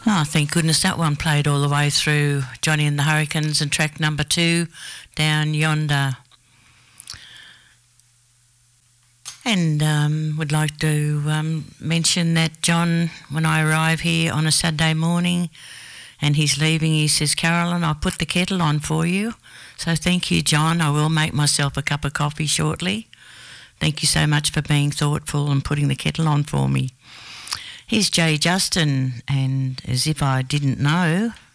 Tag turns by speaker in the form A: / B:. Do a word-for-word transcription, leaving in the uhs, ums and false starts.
A: Oh, thank goodness that one played all the way through Johnny and the Hurricanes and track number two, Down Yonder. And um, would like to um, mention that John, when I arrive here on a Saturday morning and he's leaving, he says, Carolyn, I'll put the kettle on for you. So thank you, John. I will make myself a cup of coffee shortly. Thank you so much for being thoughtful and putting the kettle on for me. Here's Jay Justin, and As If I Didn't Know.